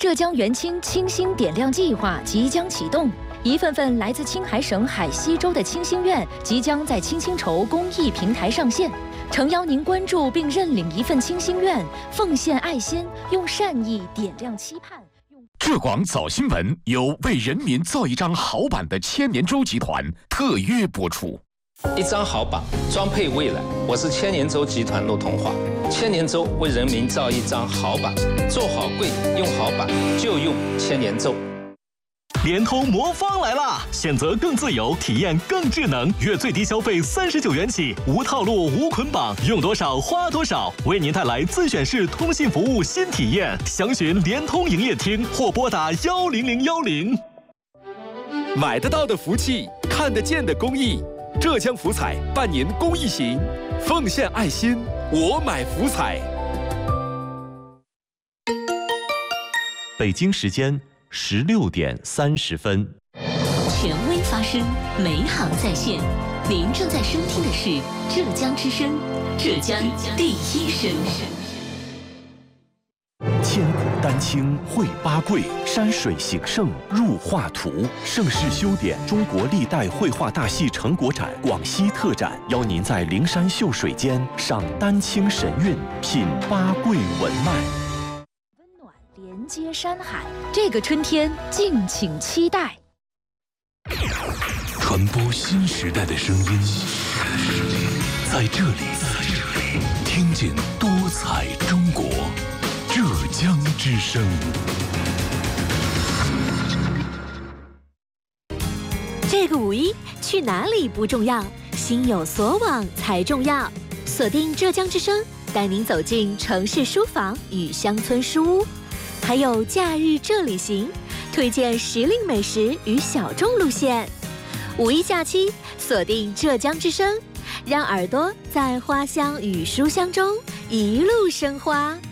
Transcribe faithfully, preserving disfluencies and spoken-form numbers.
浙江元清清新点亮计划即将启动，一份份来自青海省海西州的清新院即将在青新筹公益平台上线。诚邀您关注并认领一份清新院，奉献爱心，用善意点亮期盼。 浙广早新闻由为人民造一张好版的千年舟集团特约播出。 一张好版，装配未来。我是千年舟集团陆同华。千年舟为人民造一张好版，做好柜，用好版就用千年舟。 联通魔方来啦！选择更自由，体验更智能，月最低消费三十九元起，无套路无捆绑，用多少花多少，为您带来自选式通信服务新体验。详询联通营业厅或拨打幺零零幺零。 买得到的福气，看得见的公益。浙江福彩半年公益行，奉献爱心，我买福彩。 北京时间十六点三十分。 权威发声，美好在线。您正在收听的是浙江之声，浙江第一声。 千古丹青绘八桂，山水形胜入画图。盛世修典中国历代绘画大戏成果展广西特展，邀您在灵山秀水间赏丹青神韵，品八桂文脉。 温暖连接山海，这个春天敬请期待。 传播新时代的声音，在这里，听见多彩中国。浙江之声。 这个五一去哪里不重要，心有所往才重要。锁定浙江之声，带您走进城市书房与乡村书屋，还有假日这里行，推荐时令美食与小众路线。五一假期，锁定浙江之声，让耳朵在花香与书香中一路生花。